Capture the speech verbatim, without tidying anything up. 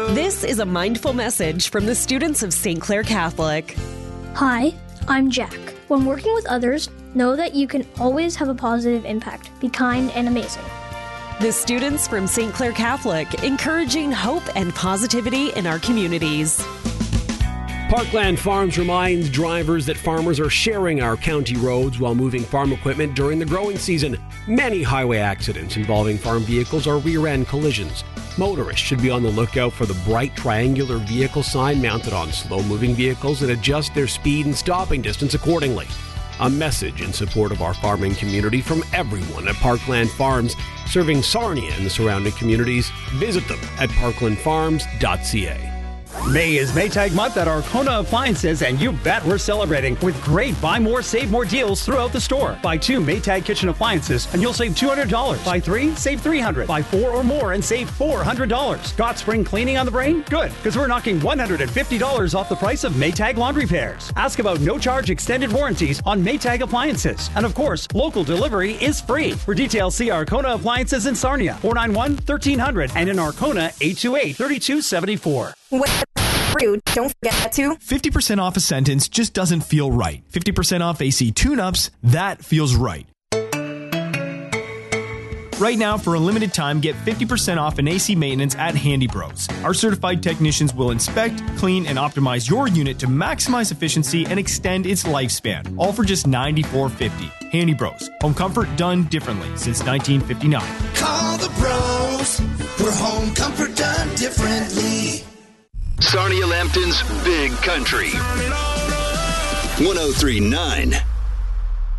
This is a mindful message from the students of Saint Clair Catholic. Hi, I'm Jack. When working with others, know that you can always have a positive impact. Be kind and amazing. The students from Saint Clair Catholic, encouraging hope and positivity in our communities. Parkland Farms reminds drivers that farmers are sharing our county roads while moving farm equipment during the growing season. Many highway accidents involving farm vehicles are rear-end collisions. Motorists should be on the lookout for the bright triangular vehicle sign mounted on slow-moving vehicles and adjust their speed and stopping distance accordingly. A message in support of our farming community from everyone at Parkland Farms, serving Sarnia and the surrounding communities. Visit them at parkland farms dot c a. May is Maytag month at Arkona Appliances, and you bet we're celebrating with great buy more, save more deals throughout the store. Buy two Maytag kitchen appliances and you'll save two hundred dollars. Buy three, save three hundred dollars. Buy four or more and save four hundred dollars. Got spring cleaning on the brain? Good, because we're knocking one hundred fifty dollars off the price of Maytag laundry pairs. Ask about no-charge extended warranties on Maytag appliances. And of course, local delivery is free. For details, see Arkona Appliances in Sarnia, four nine one, one three hundred, and in Arkona, eight two eight, three two seven four. Don't forget to fifty percent off a sentence just doesn't feel right. fifty percent off A C tune-ups, that feels right. Right now, for a limited time, get fifty percent off an A C maintenance at Handy Bros. Our certified technicians will inspect, clean, and optimize your unit to maximize efficiency and extend its lifespan, all for just ninety-four fifty. Handy Bros. Home comfort done differently since nineteen fifty-nine. Call the bros for home comfort done differently. Sarnia Lambton's Big Country. one oh three point nine